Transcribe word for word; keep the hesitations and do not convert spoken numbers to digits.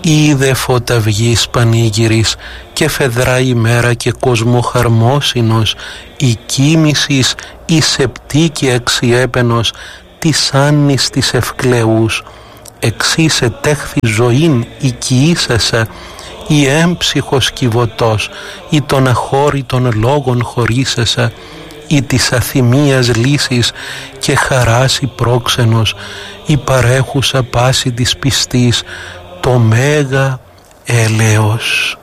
είδε φωταυγής πανήγυρης και φεδρά ημέρα και κοσμοχαρμόσυνος, η κοίμησης η σεπτή και αξιέπαινος της άννης της ευκλεούς, εξής ετέχθη ζωήν οικιήσασα, η έμψυχος κυβωτός, ή των αχώρητων λόγων χωρίσασα, ή της αθυμίας λύσης και χαράς η πρόξενος, η παρέχουσα πάση της πιστής, το μέγα έλεος.